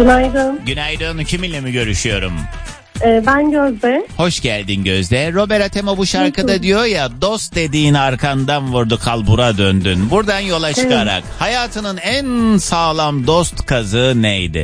Günaydın. Günaydın. Kiminle mi görüşüyorum? Ben Gözde. Hoş geldin Gözde. Robert Atemo bu şarkıda diyor ya, dost dediğin arkandan vurdu kalbura döndün. Buradan yola çıkarak hayatının en sağlam dost kazığı neydi?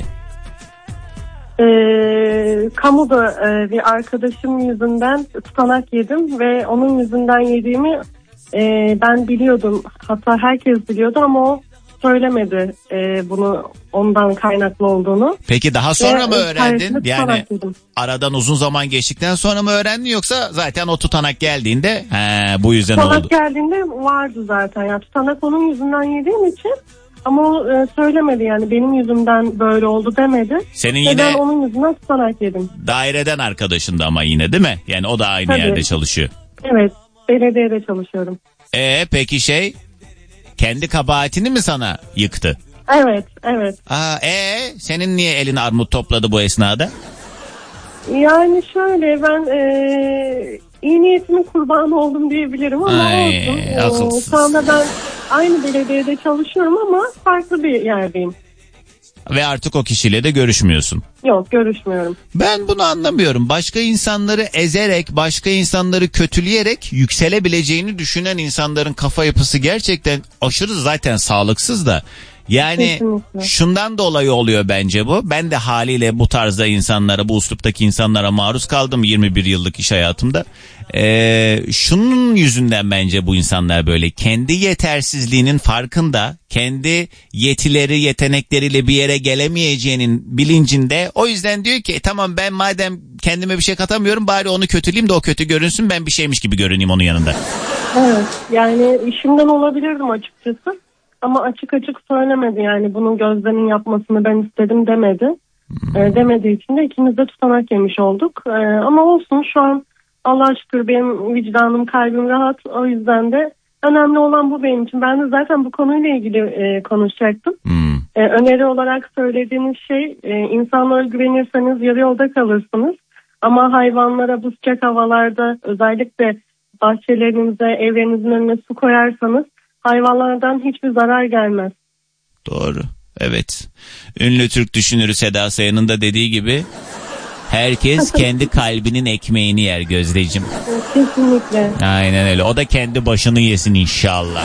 Kamuda bir arkadaşım yüzünden tutanak yedim ve onun yüzünden yediğimi ben biliyordum. Hatta herkes biliyordu ama o söylemedi bunu ondan kaynaklı olduğunu. Peki daha sonra mı öğrendin? Yani aradan uzun zaman geçtikten sonra mı öğrendin, yoksa zaten o tutanak geldiğinde bu yüzden tutanak oldu? Tutanak geldiğinde vardı zaten. Yani tutanak onun yüzünden yediğim için, ama o söylemedi, yani benim yüzümden böyle oldu demedi. Senin yine ben onun yüzünden tutanak yedim. Daireden arkadaşındı ama yine, değil mi? Yani o da aynı Tabii. yerde çalışıyor. Evet, belediyede çalışıyorum. Peki kendi kabahatini mi sana yıktı? Evet. Senin niye elin armut topladı bu esnada? Yani şöyle, ben iyi niyetimin kurbanı oldum diyebilirim ama olsun. Şu anda ben aynı belediyede çalışıyorum ama farklı bir yerdeyim. Ve artık o kişiyle de görüşmüyorsun. Yok, görüşmüyorum. Ben bunu anlamıyorum. Başka insanları ezerek, başka insanları kötüleyerek yükselebileceğini düşünen insanların kafa yapısı gerçekten aşırı zaten sağlıksız da. Yani kesinlikle. Şundan dolayı oluyor bence bu. Ben de haliyle bu tarzda insanlara, bu usluptaki insanlara maruz kaldım 21 yıllık iş hayatımda. Şunun yüzünden bence bu insanlar böyle kendi yetersizliğinin farkında, kendi yetileri, yetenekleriyle bir yere gelemeyeceğinin bilincinde. O yüzden diyor ki tamam, ben madem kendime bir şey katamıyorum, bari onu kötüleyeyim de o kötü görünsün, ben bir şeymiş gibi görüneyim onun yanında. Evet, yani işimden olabilirdim açıkçası. Ama açık söylemedi, yani bunun Gözde'nin yapmasını ben istedim demedi. Demediği için de ikimiz de tutanak yemiş olduk. Ama olsun, şu an Allah'a şükür benim vicdanım, kalbim rahat. O yüzden de önemli olan bu benim için. Ben de zaten bu konuyla ilgili konuşacaktım. Öneri olarak söylediğiniz şey, insanlara güvenirseniz yarı yolda kalırsınız. Ama hayvanlara bu sıcak havalarda, özellikle bahçelerinize, evlerinizin önüne su koyarsanız hayvanlardan hiçbir zarar gelmez. Doğru. Evet. Ünlü Türk düşünürü Seda Sayan'ın da dediği gibi herkes kendi kalbinin ekmeğini yer Gözdeciğim. Kesinlikle. Aynen öyle. O da kendi başını yesin inşallah.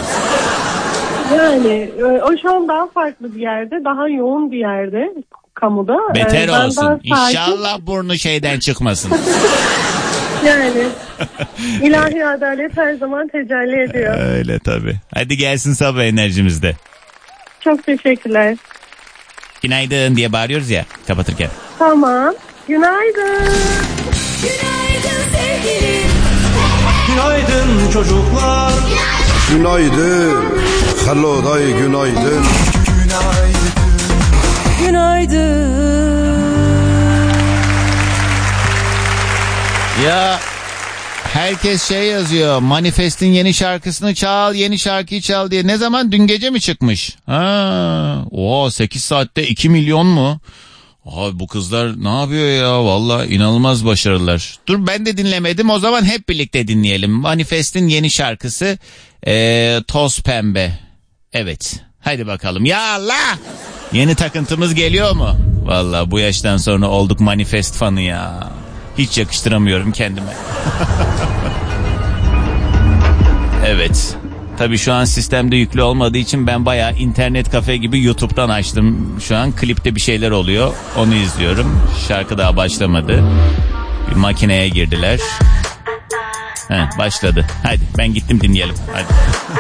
Yani o şu an daha farklı bir yerde, daha yoğun bir yerde, kamuda. Beter olsun. İnşallah burnu şeyden çıkmasın. Yani ilahi adalet her zaman tecelli ediyor. Öyle tabii. Hadi gelsin sabah enerjimizde. Çok teşekkürler. Günaydın diye bağırıyoruz ya kapatırken. Tamam. Günaydın. Günaydın sevgilim. Günaydın çocuklar. Günaydın. Hello day, günaydın. Günaydın. Ya herkes yazıyor, Manifest'in yeni şarkısını çal, yeni şarkıyı çal diye. Ne zaman? Dün gece mi çıkmış? 8 saatte 2 milyon mu? Abi bu kızlar ne yapıyor ya, vallahi inanılmaz başarılar. Dur, ben de dinlemedim, o zaman hep birlikte dinleyelim. Manifest'in yeni şarkısı Toz Pembe. Evet, hadi bakalım. Ya Allah, yeni takıntımız geliyor mu? Vallahi bu yaştan sonra olduk Manifest fanı ya. Hiç yakıştıramıyorum kendime. Evet. Tabii şu an sistemde yüklü olmadığı için ben bayağı internet kafe gibi YouTube'dan açtım. Şu an klipte bir şeyler oluyor. Onu izliyorum. Şarkı daha başlamadı. Bir makineye girdiler. Başladı. Hadi ben gittim, dinleyelim. Hadi.